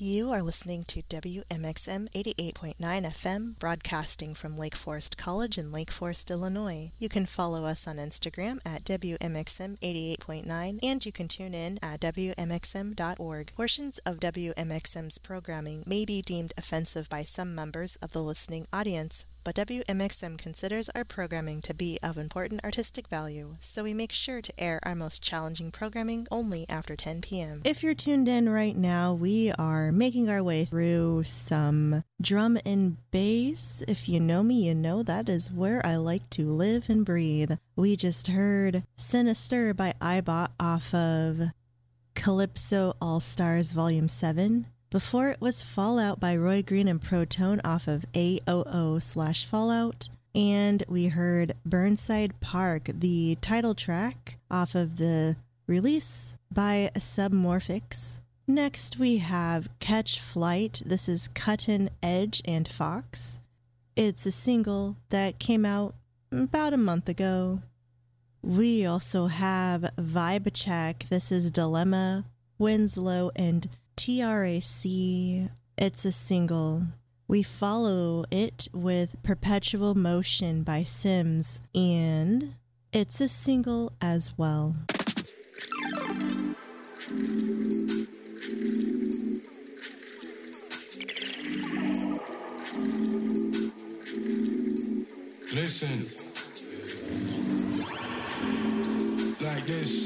You are listening to WMXM 88.9 FM, broadcasting from Lake Forest College in Lake Forest, Illinois. You can follow us on Instagram at WMXM 88.9, and you can tune in at WMXM.org. Portions of WMXM's programming may be deemed offensive by some members of the listening audience, but WMXM considers our programming to be of important artistic value, so we make sure to air our most challenging programming only after 10 p.m. If you're tuned in right now, we are making our way through some drum and bass. If you know me, you know that is where I like to live and breathe. We just heard Sinister by Eyebot off of Calypso All-Stars Volume 7. Before it was Fallout by Roy Green and Protone off of AOO/Fallout. And we heard Burnside Park, the title track off of the release by Submorphics. Next we have Catch Flight. This is Cuttin' Edge and Fox. It's a single that came out about a month ago. We also have Vibe Check. This is Dilemma, Winslow, and TRAC. It's a single. We follow it with Perpetual Motion by Sims, and it's a single as well. Listen, like this.